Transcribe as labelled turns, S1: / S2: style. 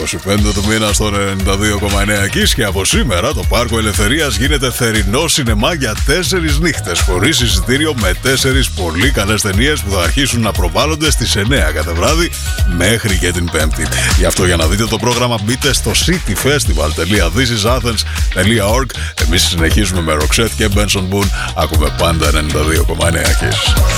S1: 25 του μήνα στο 92,9 Κις. Και από σήμερα το Πάρκο Ελευθερίας γίνεται θερινό σινεμά για 4 νύχτες χωρίς εισιτήριο, με 4 πολύ καλές ταινίες που θα αρχίσουν να προβάλλονται στις 9 κάθε βράδυ μέχρι και την Πέμπτη. Γι' αυτό, για να δείτε το πρόγραμμα, μπείτε στο cityfestival.thisisathens.org. Εμείς συνεχίζουμε με Roxette και Benson Boone. Ακούμε πάντα 92,9 Κις.